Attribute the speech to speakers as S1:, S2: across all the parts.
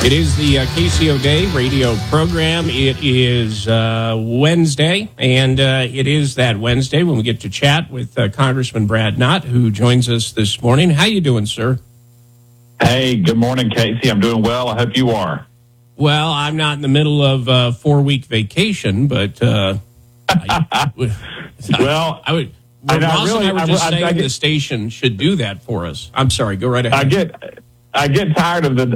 S1: It is the KCO Day radio program. It is Wednesday, and it is that Wednesday when we get to chat with Congressman Brad Knott, who joins us this morning. How you doing, sir?
S2: Hey, good morning, Casey. I'm doing well. I hope you are.
S1: Well, I'm not in the middle of a 4-week vacation, but
S2: well,
S1: I would. Ross and I were just saying the station should do that for us. I'm sorry. Go right ahead.
S2: I get tired of the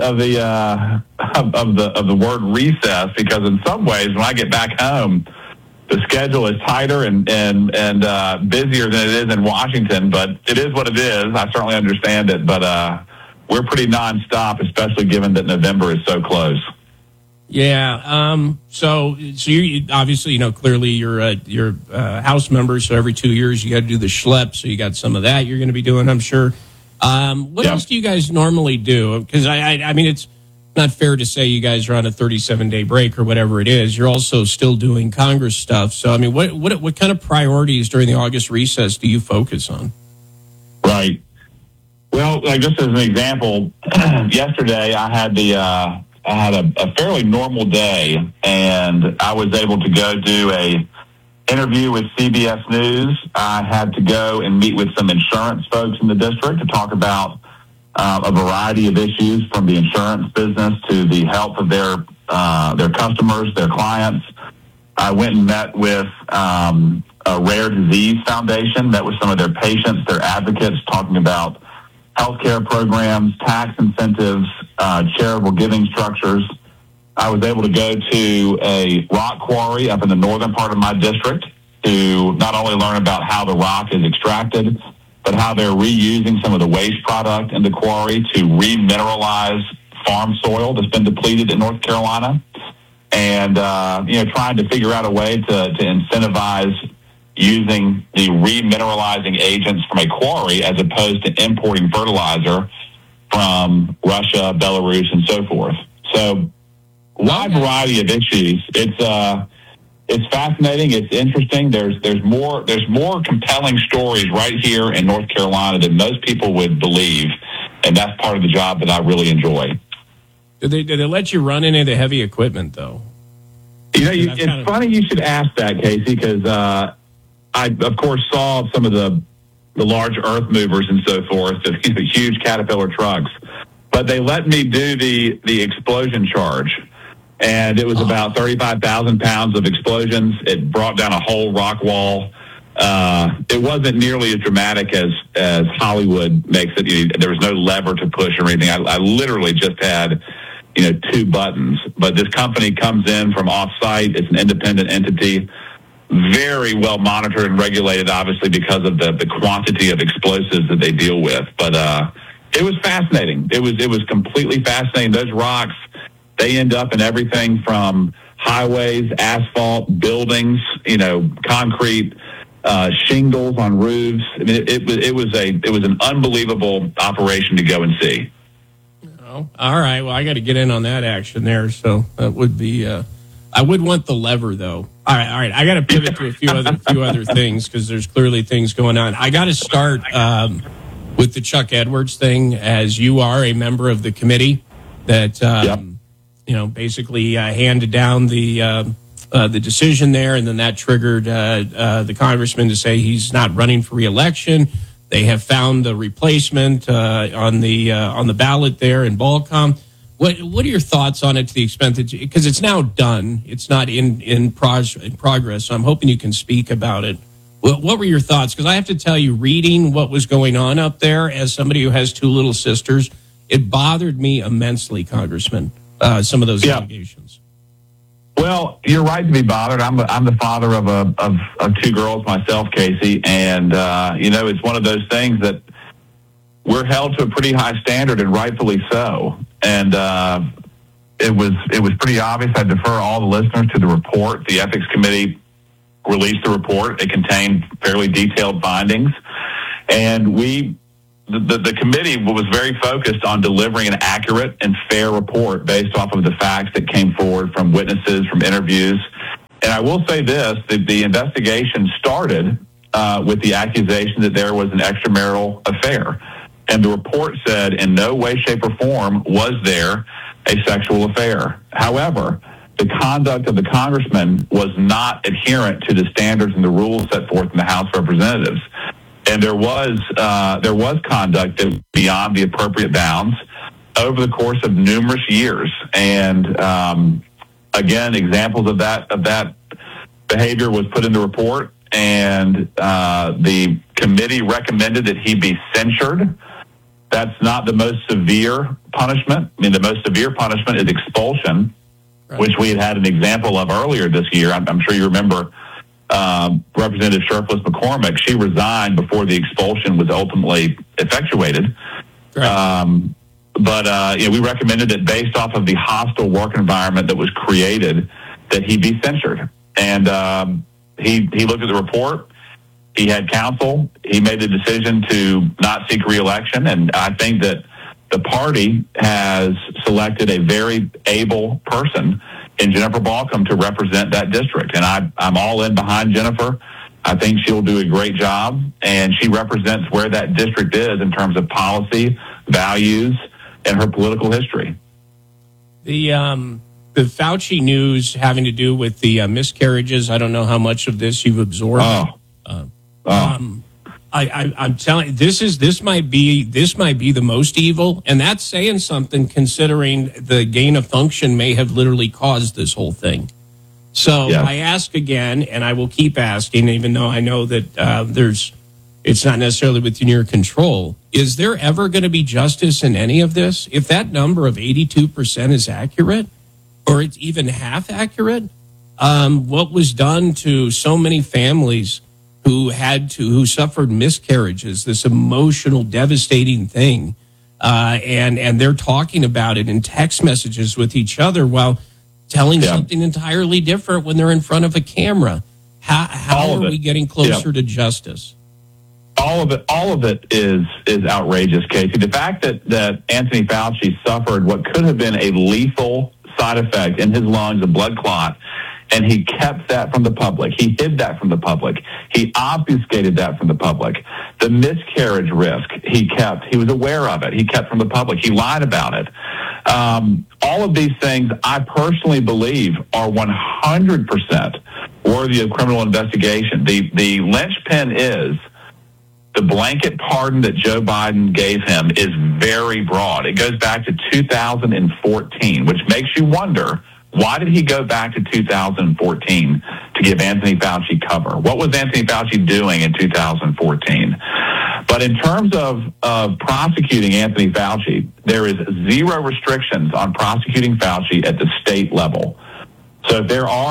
S2: word recess, because in some ways, when I get back home, the schedule is tighter and busier than it is in Washington. But it is what it is. I certainly understand it. But we're pretty nonstop, especially given that November is so close.
S1: Yeah. So you obviously, clearly you're a House member. So every 2 years you got to do the schlep. So you got some of that you're going to be doing, I'm sure. What else do you guys normally do? Because I mean, it's not fair to say you guys are on a 37-day break or whatever it is. You're also still doing Congress stuff. So, I mean, what kind of priorities during the August recess do you focus on?
S2: Right. Well, just as an example, yesterday I had a fairly normal day, and I was able to go do a interview with CBS News. I had to go and meet with some insurance folks in the district to talk about a variety of issues, from the insurance business to the health of their customers, their clients. I went and met with a rare disease foundation, met with some of their patients, their advocates, talking about healthcare programs, tax incentives, charitable giving structures. I was able to go to a rock quarry up in the northern part of my district to not only learn about how the rock is extracted, but how they're reusing some of the waste product in the quarry to remineralize farm soil that's been depleted in North Carolina, and trying to figure out a way to incentivize using the remineralizing agents from a quarry as opposed to importing fertilizer from Russia, Belarus, and so forth. So, wide variety of issues. It's fascinating. It's interesting. There's more compelling stories right here in North Carolina than most people would believe, and that's part of the job that I really enjoy.
S1: Do they let you run any of the heavy equipment though?
S2: It's funny you should ask that, Casey, because I of course saw some of the large earth movers and so forth, the huge Caterpillar trucks, but they let me do the explosion charge. And it was about 35,000 pounds of explosions. It brought down a whole rock wall. It wasn't nearly as dramatic as Hollywood makes it. There was no lever to push or anything. I literally just had, 2 buttons. But this company comes in from off-site. It's an independent entity, very well monitored and regulated, obviously, because of the quantity of explosives that they deal with. But it was fascinating. It was completely fascinating. Those rocks, they end up in everything from highways, asphalt, buildings, concrete, shingles on roofs. I mean, it was an unbelievable operation to go and see.
S1: Oh, all right. Well, I got to get in on that action there. So that would be. I would want the lever though. All right. I got to pivot to a few other things, because there's clearly things going on. I got to start with the Chuck Edwards thing, as you are a member of the committee that.
S2: Yep.
S1: Basically handed down the decision there, and then that triggered the congressman to say he's not running for re-election. They have found the replacement on the ballot there in Balcom. What are your thoughts on it, to the extent that, because it's now done, it's not in progress, so I'm hoping you can speak about it. What were your thoughts? Because I have to tell you, reading what was going on up there, as somebody who has 2 little sisters, it bothered me immensely, Congressman. Some of those allegations.
S2: Well, you're right to be bothered. I'm the father of 2 girls myself, Casey, and it's one of those things that we're held to a pretty high standard, and rightfully so. And it was pretty obvious. I defer all the listeners to the report. The Ethics Committee released the report. It contained fairly detailed findings, and the committee was very focused on delivering an accurate and fair report based off of the facts that came forward from witnesses, from interviews. And I will say this, the investigation started with the accusation that there was an extramarital affair. And the report said in no way, shape, or form was there a sexual affair. However, the conduct of the congressman was not adherent to the standards and the rules set forth in the House of Representatives. And there was conduct that was beyond the appropriate bounds over the course of numerous years. And again, examples of that behavior was put in the report, and the committee recommended that he be censured. That's not the most severe punishment. I mean, the most severe punishment is expulsion, right, which we had an example of earlier this year. I'm sure you remember Representative Shurfless McCormick. She resigned before the expulsion was ultimately effectuated. Right. But we recommended that based off of the hostile work environment that was created, that he be censured. And he looked at the report. He had counsel. He made the decision to not seek re-election. And I think that the party has selected a very able person in Jennifer Balcom to represent that district. And I'm all in behind Jennifer. I think she'll do a great job. And she represents where that district is in terms of policy, values, and her political history. The
S1: Fauci news having to do with the miscarriages, I don't know how much of this you've absorbed. I'm telling you, this might be the most evil, and that's saying something considering the gain of function may have literally caused this whole thing. So yeah. I ask again, and I will keep asking, even though I know that it's not necessarily within your control. Is there ever going to be justice in any of this? If that number of 82% is accurate, or it's even half accurate, what was done to so many families who suffered miscarriages, this emotional, devastating thing, and they're talking about it in text messages with each other while telling something entirely different when they're in front of a camera. How are we getting closer to justice?
S2: All of it is outrageous, Casey. The fact that Anthony Fauci suffered what could have been a lethal side effect in his lungs, a blood clot, and he kept that from the public. He hid that from the public. He obfuscated that from the public. The miscarriage risk he was aware of it. He kept from the public. He lied about it. All of these things, I personally believe, are 100% worthy of criminal investigation. The linchpin is the blanket pardon that Joe Biden gave him is very broad. It goes back to 2014, which makes you wonder, why did he go back to 2014 to give Anthony Fauci cover? What was Anthony Fauci doing in 2014? But in terms of prosecuting Anthony Fauci, there is zero restrictions on prosecuting Fauci at the state level. So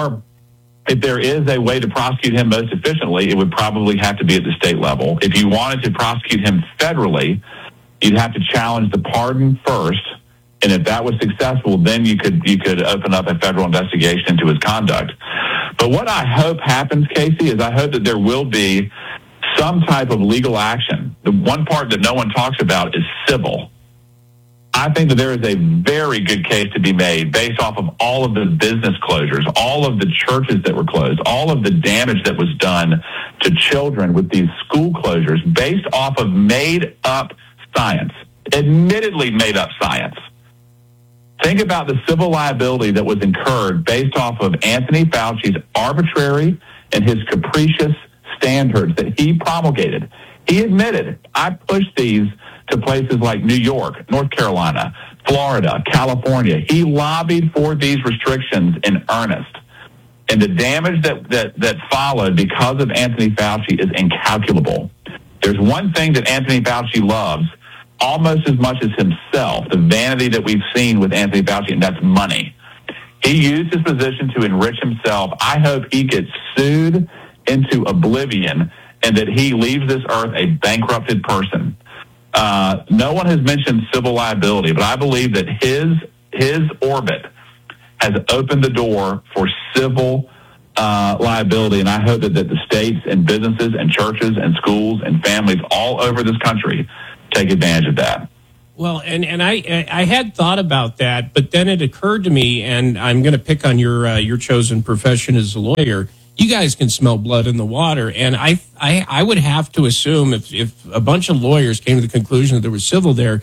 S2: if there is a way to prosecute him most efficiently, it would probably have to be at the state level. If you wanted to prosecute him federally, you'd have to challenge the pardon first. And if that was successful, then you could open up a federal investigation into his conduct. But what I hope happens, Casey, is I hope that there will be some type of legal action. The one part that no one talks about is civil. I think that there is a very good case to be made based off of all of the business closures, all of the churches that were closed, all of the damage that was done to children with these school closures based off of made-up science, admittedly made-up science. Think about the civil liability that was incurred based off of Anthony Fauci's arbitrary and his capricious standards that he promulgated. He admitted, I pushed these to places like New York, North Carolina, Florida, California. He lobbied for these restrictions in earnest. And the damage that followed because of Anthony Fauci is incalculable. There's one thing that Anthony Fauci loves almost as much as himself, the vanity that we've seen with Anthony Fauci, and that's money. He used his position to enrich himself. I hope he gets sued into oblivion and that he leaves this earth a bankrupted person. No one has mentioned civil liability, but I believe that his orbit has opened the door for civil liability, and I hope that the states and businesses and churches and schools and families all over this country take advantage of that.
S1: Well, and I had thought about that, but then it occurred to me, and I'm going to pick on your chosen profession as a lawyer. You guys can smell blood in the water, and I would have to assume if a bunch of lawyers came to the conclusion that there was civil there,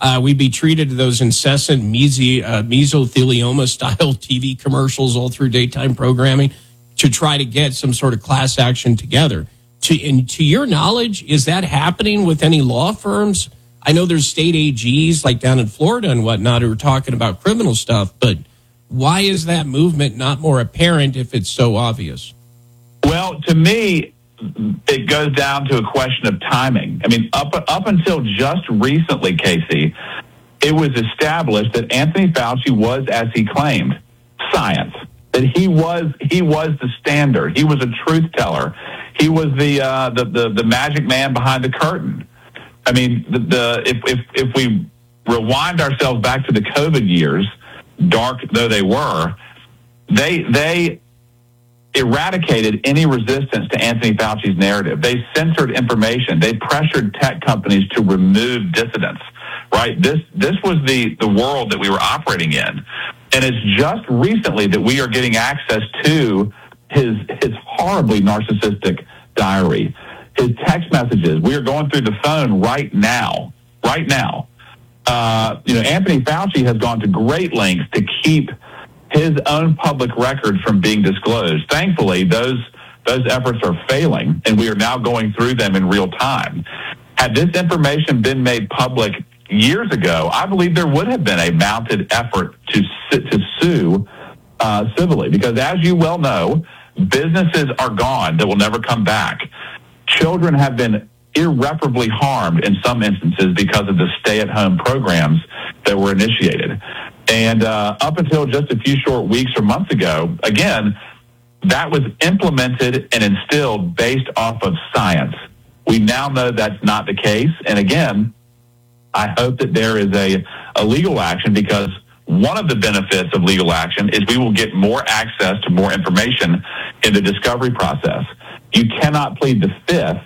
S1: we'd be treated to those incessant mesothelioma-style TV commercials all through daytime programming to try to get some sort of class action together. To your knowledge, is that happening with any law firms? I know there's state AGs like down in Florida and whatnot who are talking about criminal stuff, but why is that movement not more apparent if it's so obvious?
S2: Well, to me, it goes down to a question of timing. I mean, up until just recently, Casey, it was established that Anthony Fauci was, as he claimed, science. That he was the standard. He was a truth teller. He was the magic man behind the curtain. I mean, if we rewind ourselves back to the COVID years, dark though they were, they eradicated any resistance to Anthony Fauci's narrative. They censored information. They pressured tech companies to remove dissidents. Right? This was the world that we were operating in. And it's just recently that we are getting access to his horribly narcissistic diary, his text messages. We are going through the phone right now. Anthony Fauci has gone to great lengths to keep his own public record from being disclosed. Thankfully, those efforts are failing, and we are now going through them in real time. Had this information been made public years ago, I believe there would have been a mounted effort to sue civilly, because as you well know, businesses are gone that will never come back. Children have been irreparably harmed in some instances because of the stay-at-home programs that were initiated. And up until just a few short weeks or months ago, again, that was implemented and instilled based off of science. We now know that's not the case. And again, I hope that there is a legal action, because one of the benefits of legal action is we will get more access to more information in the discovery process. You cannot plead the fifth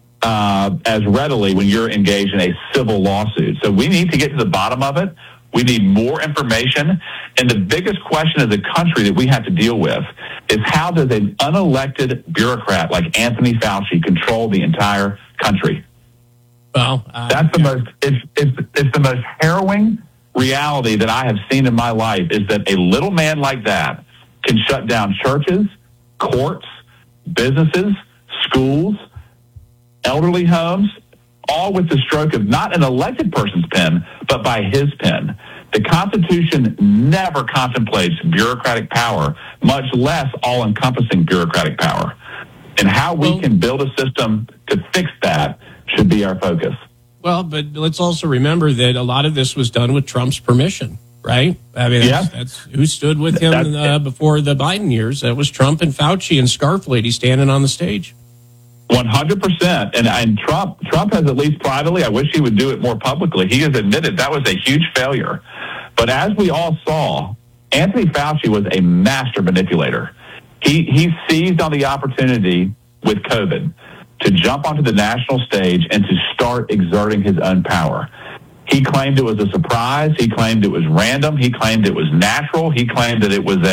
S2: as readily when you're engaged in a civil lawsuit. So we need to get to the bottom of it. We need more information. And the biggest question as a country that we have to deal with is, how does an unelected bureaucrat like Anthony Fauci control the entire country?
S1: Well,
S2: that's the most harrowing reality that I have seen in my life, is that a little man like that can shut down churches, courts, businesses, schools, elderly homes, all with the stroke of not an elected person's pen, but by his pen. The Constitution never contemplates bureaucratic power, much less all-encompassing bureaucratic power. And how we can build a system to fix that should be our focus.
S1: Well, but let's also remember that a lot of this was done with Trump's permission, right? I mean, that's who stood with him before the Biden years. That was Trump and Fauci and Scarf Lady standing on the stage.
S2: 100%. And Trump has, at least privately, I wish he would do it more publicly, he has admitted that was a huge failure. But as we all saw, Anthony Fauci was a master manipulator. He seized on the opportunity with COVID to jump onto the national stage and to start exerting his own power. He claimed it was a surprise. He claimed it was random. He claimed it was natural. He claimed that it was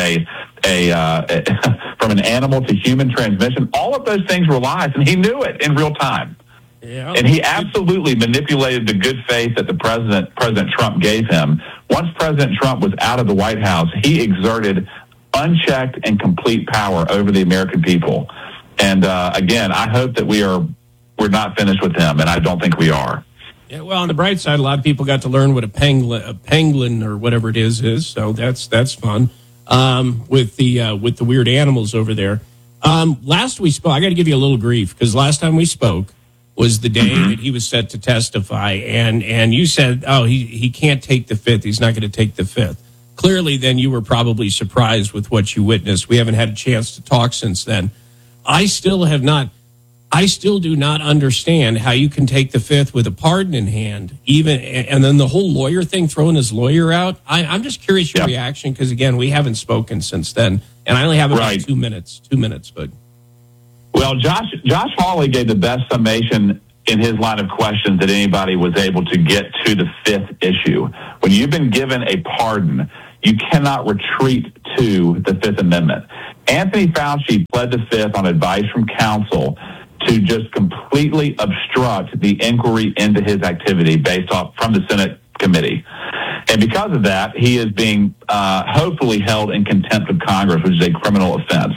S2: from an animal to human transmission. All of those things were lies, and he knew it in real time. Yeah. And he absolutely manipulated the good faith that President Trump gave him. Once President Trump was out of the White House, he exerted unchecked and complete power over the American people. And again, I hope that we're not finished with him, and I don't think we are.
S1: Yeah, well, on the bright side, a lot of people got to learn what a pangolin or whatever it is. So that's fun. With the weird animals over there. Last we spoke, I got to give you a little grief, because last time we spoke was the day that he was set to testify, and you said, he can't take the fifth. He's not going to take the fifth. Clearly, then you were probably surprised with what you witnessed. We haven't had a chance to talk since then. I still do not understand how you can take the fifth with a pardon in hand, and then the whole lawyer thing, throwing his lawyer out. I'm just curious your reaction, because again, we haven't spoken since then, and I only have about 2 minutes. But
S2: well, Josh Hawley gave the best summation in his line of questions that anybody was able to get to the fifth issue. When you've been given a pardon, you cannot retreat to the Fifth Amendment. Anthony Fauci pled the fifth on advice from counsel to just completely obstruct the inquiry into his activity based off from the Senate Committee. And because of that, he is being hopefully held in contempt of Congress, which is a criminal offense.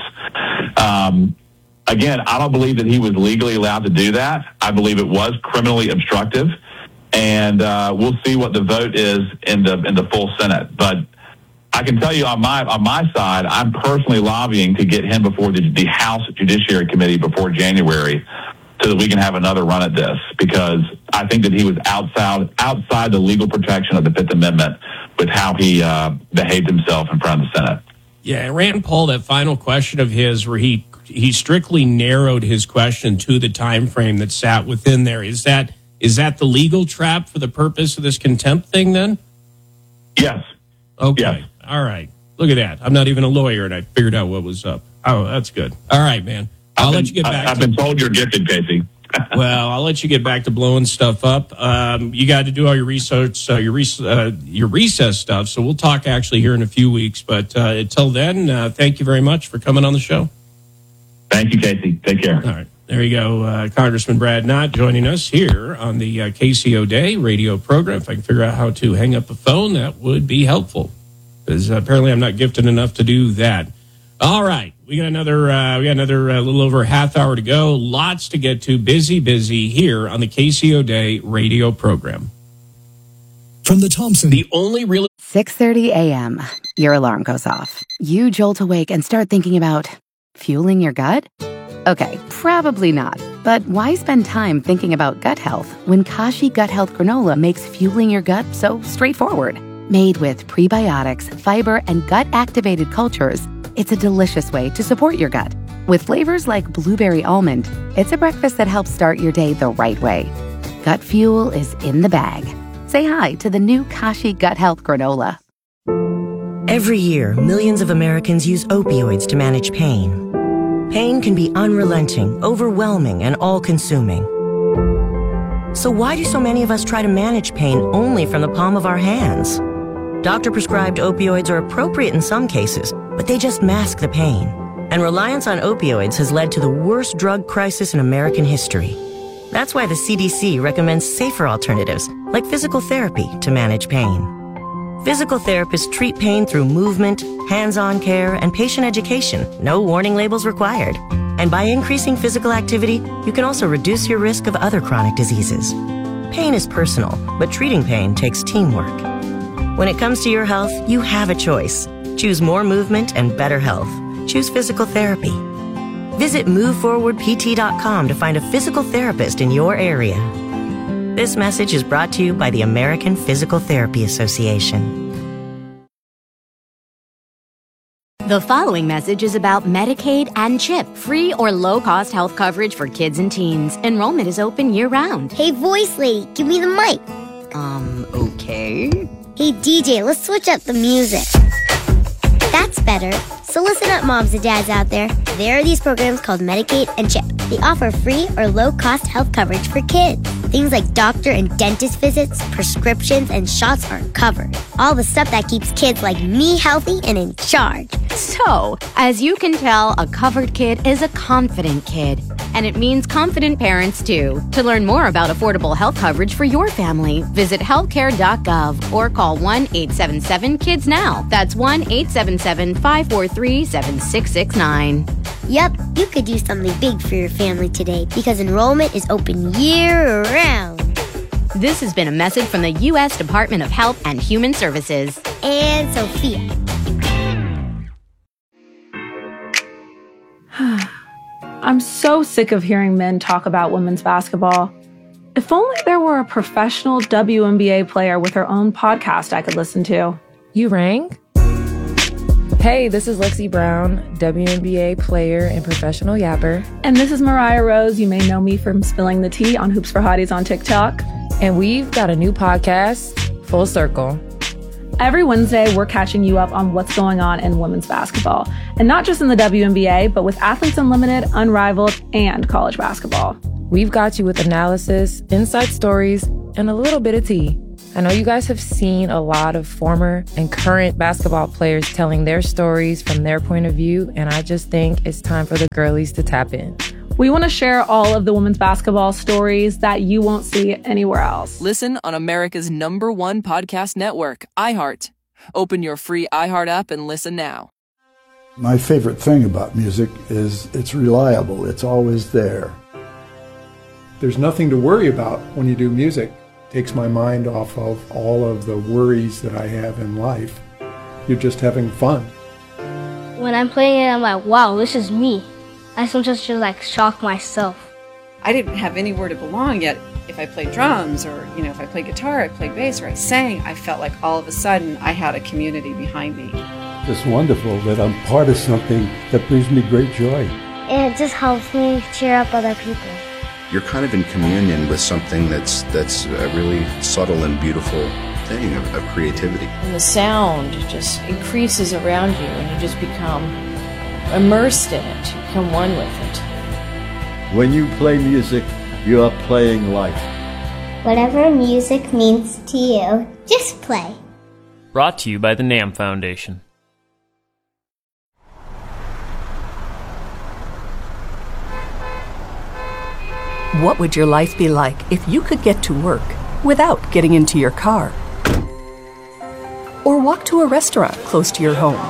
S2: Again, I don't believe that he was legally allowed to do that. I believe it was criminally obstructive. And we'll see what the vote is in the full Senate. But I can tell you on my side, I'm personally lobbying to get him before the House Judiciary Committee before January, so that we can have another run at this, because I think that he was outside the legal protection of the Fifth Amendment with how he behaved himself in front of the Senate.
S1: Yeah, Rand Paul, that final question of his where he strictly narrowed his question to the time frame that sat within there. Is that the legal trap for the purpose of this contempt thing then?
S2: Yes.
S1: Okay.
S2: Yes.
S1: All right. Look at that. I'm not even a lawyer, and I figured out what was up. Oh, that's good. All right, man. I'll let you get back.
S2: I've been told you're gifted, Casey.
S1: Well, I'll let you get back to blowing stuff up. You got to do all your research, your recess stuff. So we'll talk actually here in a few weeks. But until then, thank you very much for coming on the show.
S2: Thank you, Casey. Take care.
S1: All right. There you go. Congressman Brad Knott joining us here on the KCO Day radio program. If I can figure out how to hang up a phone, that would be helpful, because apparently I'm not gifted enough to do that. All right. We got another little over a half hour to go. Lots to get to. Busy here on the KCO Day radio program.
S3: From the Thompson.
S1: The only real
S4: 6:30 a.m. Your alarm goes off. You jolt awake and start thinking about fueling your gut? Okay, probably not. But why spend time thinking about gut health when Kashi Gut Health Granola makes fueling your gut so straightforward? Made with prebiotics, fiber, and gut-activated cultures, it's a delicious way to support your gut. With flavors like blueberry almond, it's a breakfast that helps start your day the right way. Gut fuel is in the bag. Say hi to the new Kashi Gut Health Granola.
S5: Every year, millions of Americans use opioids to manage pain. Pain can be unrelenting, overwhelming, and all-consuming. So why do so many of us try to manage pain only from the palm of our hands? Doctor-prescribed opioids are appropriate in some cases, but they just mask the pain. And reliance on opioids has led to the worst drug crisis in American history. That's why the CDC recommends safer alternatives, like physical therapy, to manage pain. Physical therapists treat pain through movement, hands-on care, and patient education. No warning labels required. And by increasing physical activity, you can also reduce your risk of other chronic diseases. Pain is personal, but treating pain takes teamwork. When it comes to your health, you have a choice. Choose more movement and better health. Choose physical therapy. Visit MoveForwardPT.com to find a physical therapist in your area. This message is brought to you by the American Physical Therapy Association.
S6: The following message is about Medicaid and CHIP, free or low-cost health coverage for kids and teens. Enrollment is open year-round.
S7: Hey, voice lady, give me the mic.
S6: Okay.
S7: Hey, DJ, let's switch up the music. That's better. So listen up, moms and dads out there. There are these programs called Medicaid and CHIP. They offer free or low-cost health coverage for kids. Things like doctor and dentist visits, prescriptions, and shots are covered. All the stuff that keeps kids like me healthy and in charge.
S6: So, as you can tell, a covered kid is a confident kid. And it means confident parents, too. To learn more about affordable health coverage for your family, visit healthcare.gov or call 1-877-KIDS-NOW. That's 1-877-543-7669.
S7: Yep, you could do something big for your family today because enrollment is open year-round.
S6: This has been a message from the U.S. Department of Health and Human Services.
S7: And Sophia.
S8: I'm so sick of hearing men talk about women's basketball. If only there were a professional WNBA player with her own podcast I could listen to.
S9: You rang? Hey, this is Lexi Brown, WNBA player and professional yapper.
S8: And this is Mariah Rose. You may know me from spilling the tea on Hoops for Hotties on TikTok.
S9: And we've got a new podcast, Full Circle.
S8: Every Wednesday, we're catching you up on what's going on in women's basketball. And not just in the WNBA, but with Athletes Unlimited, Unrivaled, and college basketball.
S9: We've got you with analysis, inside stories, and a little bit of tea. I know you guys have seen a lot of former and current basketball players telling their stories from their point of view, and I just think it's time for the girlies to tap in.
S8: We want to share all of the women's basketball stories that you won't see anywhere else.
S10: Listen on America's #1 podcast network, iHeart. Open your free iHeart app and listen now.
S11: My favorite thing about music is it's reliable. It's always there.
S12: There's nothing to worry about when you do music. It takes my mind off of all of the worries that I have in life. You're just having fun.
S13: When I'm playing it, I'm like, wow, this is me. I sometimes just like shock myself.
S14: I didn't have anywhere to belong yet. If I played drums or, if I played guitar, I played bass, or I sang, I felt like all of a sudden I had a community behind me.
S11: It's wonderful that I'm part of something that brings me great joy.
S7: And it just helps me cheer up other people.
S15: You're kind of in communion with something that's a really subtle and beautiful thing of creativity.
S16: And the sound just increases around you, and you just become immersed in it. You become one with it.
S11: When you play music, you are playing life.
S7: Whatever music means to you, just play.
S17: Brought to you by the NAM Foundation.
S18: What would your life be like if you could get to work without getting into your car? Or walk to a restaurant close to your home?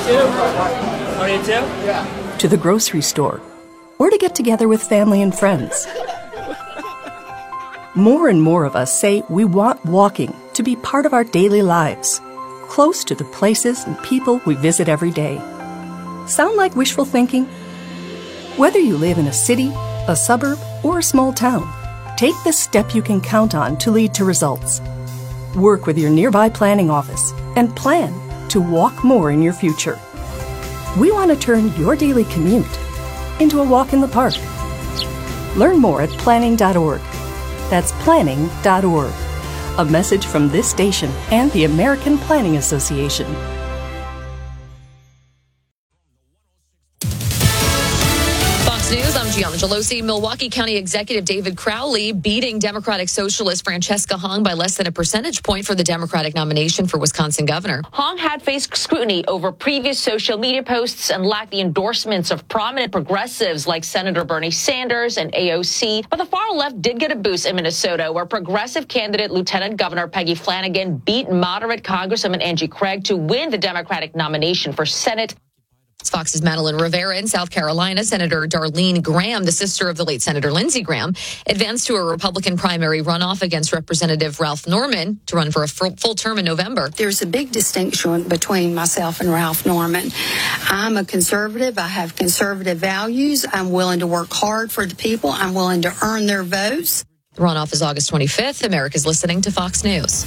S18: To the grocery store? Or to get together with family and friends? More and more of us say we want walking to be part of our daily lives, close to the places and people we visit every day. Sound like wishful thinking? Whether you live in a city, a suburb, or a small town, take the step you can count on to lead to results. Work with your nearby planning office and plan to walk more in your future. We want to turn your daily commute into a walk in the park. Learn more at planning.org. That's planning.org. A message from this station and the American Planning Association.
S19: News, I'm Gianna Gelosi. Milwaukee County Executive David Crowley beating Democratic Socialist Francesca Hong by less than a percentage point for the Democratic nomination for Wisconsin governor.
S20: Hong had faced scrutiny over previous social media posts and lacked the endorsements of prominent progressives like Senator Bernie Sanders and AOC. But the far left did get a boost in Minnesota, where progressive candidate Lieutenant Governor Peggy Flanagan beat moderate Congresswoman Angie Craig to win the Democratic nomination for Senate.
S19: Fox's Madeline Rivera in South Carolina. Senator Darlene Graham, the sister of the late Senator Lindsey Graham, advanced to a Republican primary runoff against Representative Ralph Norman to run for a full term in November.
S21: There's a big distinction between myself and Ralph Norman. I'm a conservative. I have conservative values. I'm willing to work hard for the people. I'm willing to earn their votes.
S19: The runoff is August 25th. America's listening to Fox News.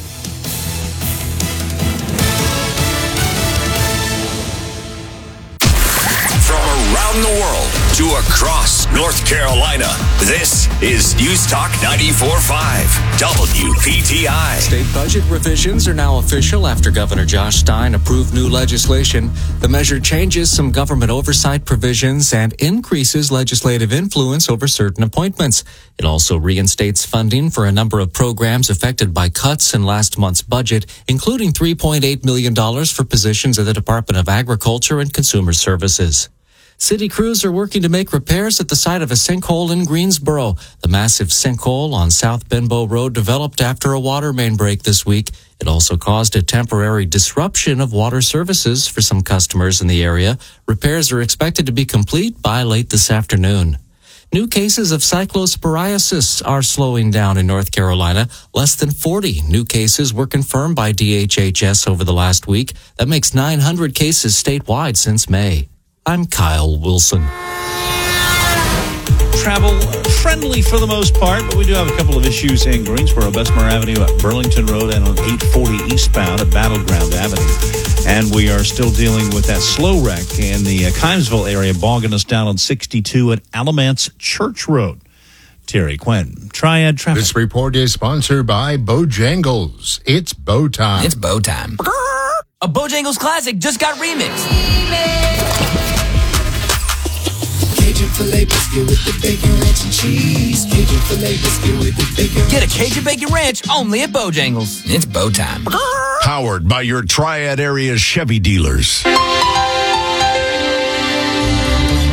S22: Around the world to across North Carolina, this is News Talk 94.5 WPTI.
S23: State budget revisions are now official after Governor Josh Stein approved new legislation. The measure changes some government oversight provisions and increases legislative influence over certain appointments. It also reinstates funding for a number of programs affected by cuts in last month's budget, including $3.8 million for positions at the Department of Agriculture and Consumer Services. City crews are working to make repairs at the site of a sinkhole in Greensboro. The massive sinkhole on South Benbow Road developed after a water main break this week. It also caused a temporary disruption of water services for some customers in the area. Repairs are expected to be complete by late this afternoon. New cases of cyclosporiasis are slowing down in North Carolina. Less than 40 new cases were confirmed by DHHS over the last week. That makes 900 cases statewide since May. I'm Kyle Wilson.
S24: Travel friendly for the most part, but we do have a couple of issues in Greensboro, Bessemer Avenue at Burlington Road, and on 840 eastbound at Battleground Avenue. And we are still dealing with that slow wreck in the Kimesville area, bogging us down on 62 at Alamance Church Road. Terry Quinn, Triad Traffic.
S25: This report is sponsored by Bojangles. It's bow time.
S26: It's bow time. A Bojangles classic just got remixed.
S27: Cajun filet biscuit with the bacon, ranch, and cheese. Cajun filet biscuit with the bacon.
S26: Get a Cajun bacon ranch only at Bojangles. It's bow time.
S25: Powered by your Triad area Chevy dealers.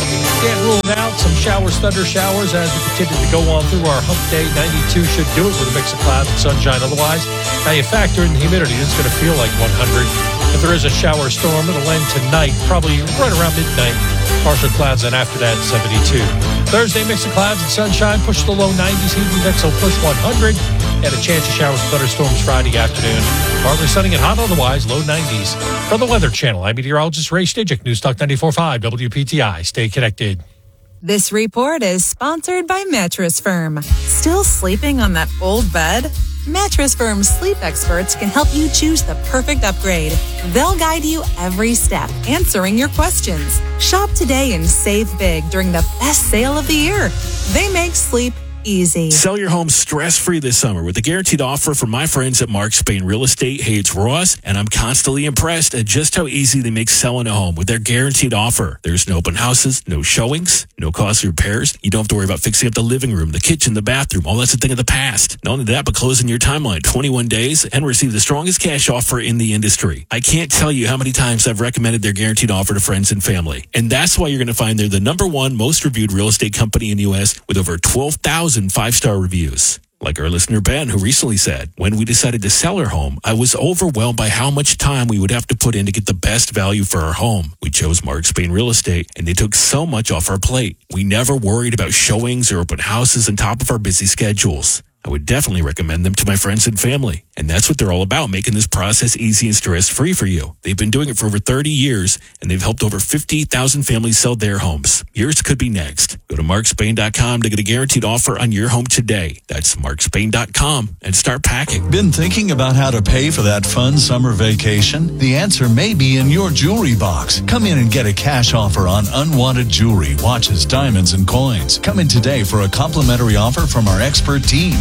S1: can't rule it out. Some showers, thunder showers as we continue to go on through our hump day. 92 should do it with a mix of clouds and sunshine. Otherwise, now you factor in the humidity, it's going to feel like 100. If there is a shower storm, it'll end tonight, probably right around midnight. Partial clouds, and after that, 72. Thursday, mix of clouds and sunshine. Push the low 90s. Heat index will push 100. And a chance of showers and thunderstorms Friday afternoon. Partly sunny and hot otherwise, low 90s. For the Weather Channel, I'm meteorologist Ray Stajic, News Talk 94.5 WPTI. Stay connected.
S2: This report is sponsored by Mattress Firm. Still sleeping on that old bed? Mattress Firm's sleep experts can help you choose the perfect upgrade. They'll guide you every step, answering your questions. Shop today and save big during the best sale of the year. They make sleep easy.
S3: Sell your home stress-free this summer with a guaranteed offer from my friends at Mark Spain Real Estate. Hey, it's Ross, and I'm constantly impressed at just how easy they make selling a home with their guaranteed offer. There's no open houses, no showings, no costly repairs. You don't have to worry about fixing up the living room, the kitchen, the bathroom. All that's a thing of the past. Not only that, but close in your timeline, 21 days, and receive the strongest cash offer in the industry. I can't tell you how many times I've recommended their guaranteed offer to friends and family. And that's why you're going to find they're the #1 most reviewed real estate company in the U.S. with over 12,000 5-star reviews. Like our listener Ben, who recently said, when we decided to sell our home, I was overwhelmed by how much time we would have to put in to get the best value for our home. We chose Mark Spain Real Estate, and they took so much off our plate. We never worried about showings or open houses on top of our busy schedules. I would definitely recommend them to my friends and family. And that's what they're all about, making this process easy and stress-free for you. They've been doing it for over 30 years, and they've helped over 50,000 families sell their homes. Yours could be next. Go to markspain.com to get a guaranteed offer on your home today. That's markspain.com and start packing.
S4: Been thinking about how to pay for that fun summer vacation? The answer may be in your jewelry box. Come in and get a cash offer on unwanted jewelry, watches, diamonds, and coins. Come in today for a complimentary offer from our expert team.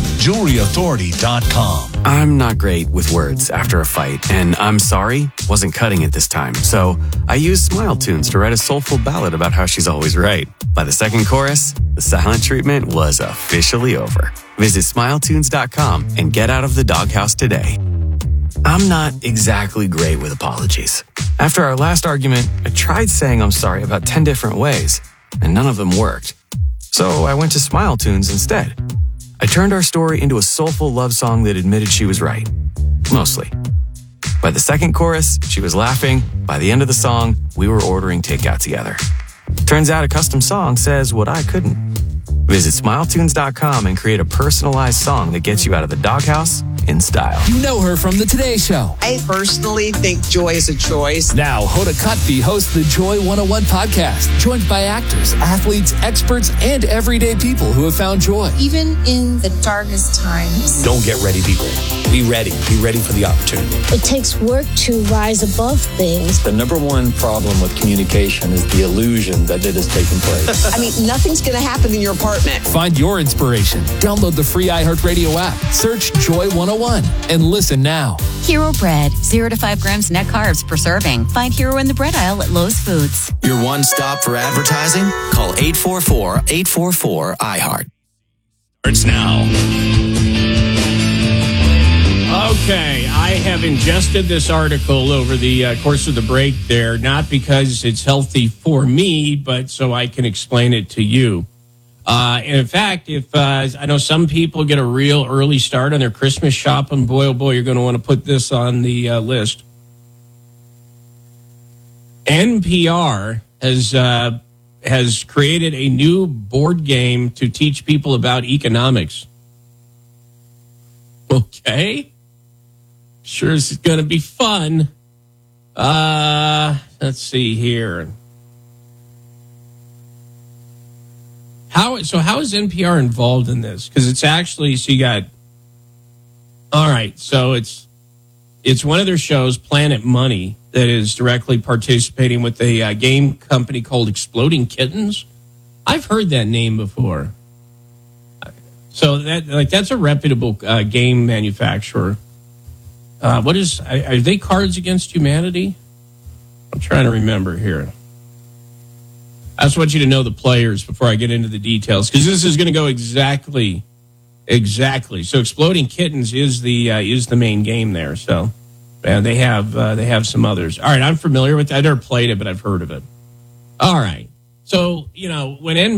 S4: JewelryAuthority.com.
S5: I'm not great with words after a fight, and I'm sorry wasn't cutting it this time. So I used Smile Tunes to write a soulful ballad about how she's always right. By the second chorus, the silent treatment was officially over. Visit SmileTunes.com and get out of the doghouse today. I'm not exactly great with apologies. After our last argument, I tried saying I'm sorry about 10 different ways, and none of them worked. So I went to Smile Tunes instead. I turned our story into a soulful love song that admitted she was right. Mostly. By the second chorus, she was laughing. By the end of the song, we were ordering takeout together. Turns out a custom song says what I couldn't. Visit SmileTunes.com and create a personalized song that gets you out of the doghouse in style.
S6: You know her from the Today Show.
S9: I personally think joy is a choice.
S6: Now, Hoda Kotb hosts the Joy 101 podcast, joined by actors, athletes, experts, and everyday people who have found joy.
S28: Even in the darkest times.
S6: Don't get ready, be ready. Be ready. Be ready for the opportunity.
S29: It takes work to rise above things.
S6: The #1 problem with communication is the illusion that it is taking place.
S9: I mean, nothing's going to happen in your apartment.
S6: Find your inspiration. Download the free iHeartRadio app. Search Joy 101 and listen now.
S30: Hero Bread, 0 to 5 grams net carbs per serving. Find Hero in the bread aisle at Lowe's Foods.
S31: Your one stop for advertising? Call 844-844-iHeart. It's now.
S32: Okay, I have ingested this article over the course of the break there, not because it's healthy for me, but so I can explain it to you. And in fact, if I know some people get a real early start on their Christmas shopping, boy, oh boy, you're going to want to put this on the list. NPR has created a new board game to teach people about economics. Okay. Sure is going to be fun. Let's see here. How is NPR involved in this? Because it's actually, so you got, all right, so it's one of their shows, Planet Money, that is directly participating with a game company called Exploding Kittens. I've heard that name before. So that's a reputable game manufacturer. Are they Cards Against Humanity? I'm trying to remember here. I just want you to know the players before I get into the details, because this is going to go exactly. So Exploding Kittens is the main game there. So they have some others. All right, I'm familiar with that. I never played it, but I've heard of it. All right. So, you know, when